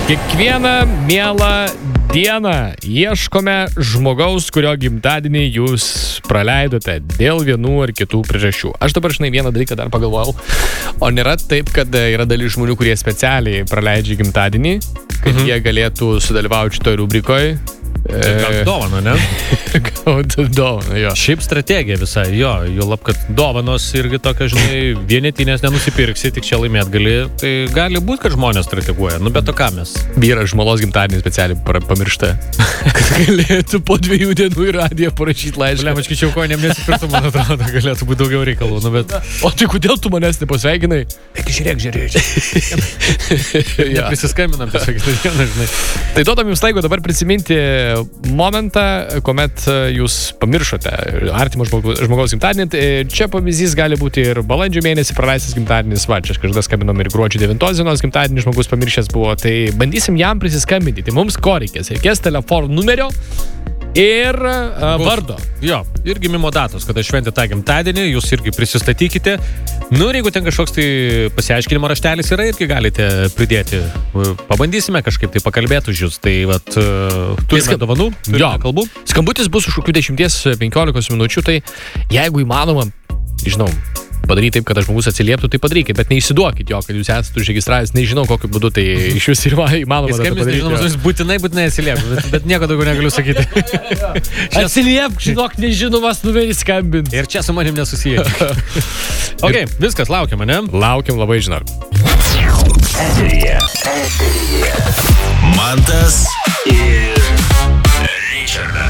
Kiekvieną mielą dieną ieškome žmogaus, kurio gimtadienį jūs praleidote dėl vienų ar kitų priežasčių. Aš dabar, vieną dalyką dar pagalvojau. O nėra taip, kad yra dalis žmonių, kurie specialiai praleidžia gimtadienį, kad jie galėtų sudalyvauti šitoj rubrikoje. Gauti dovaną, ne? Gauti dovaną, jo. Šiaip strategija visai, jo lab, kad dovanos irgi tokia, vienetinės nenusipirksi, tik čia laimėt gali, tai gali būti, kad žmonės strateguoja, bet to ką mes? Vyras žmonos gimtadienį specialiai pamiršta, kad galėtų po 2 dienų į radiją parašyti laišką. Blem, aš kičiau kojiniam nesipirktų, man atrodo, galėtų būti daugiau reikalų, bet... O tai kodėl tu manęs nepasveikinai? Tik žiūrėk. Neprisiskambinam tiesiog, Tai duodam jums laiko dabar prisiminti momentą, kuomet jūs pamiršote artimo žmogaus gimtadienį. Čia pavyzdys gali būti ir balandžio mėnesį praleistas gimtadienis. Va, čia kažkada skambinom ir gruodžio 9 dienos gimtadienį žmogus pamiršęs buvo. Tai bandysim jam prisiskambinti. Tai mums ko reikės? Reikės telefono numerio ir vardo. Jo, ir gimimo datos, kada šventė tą gimtadienį, jūs irgi prisistatykite. Ir jeigu ten kažkoks tai pasiaiškinimo raštelis yra, irgi galite pridėti. Pabandysime kažkaip tai pakalbėti už jūs. Tai turime dovanų, turime kalbų. Skambutis bus už kokių 10-15 minučių, tai jeigu įmanoma, padaryti taip, kad žmogus atsilieptų, tai padarykit, bet neįsiduokit jo, kad jūs esate užregistravęs, nežinau kokiu būdu, tai iš vis įmanoma tą padaryti. Jūs būtinai atsilieptų, bet nieko daugiau negaliu sakyti. Atsiliepk, žinok, nežinomas numeris skambint. Ir čia su manim nesusiję. Ok, viskas, laukiam, ne? Laukiam labai, žinok. Eteryje. Mantas ir Richardas.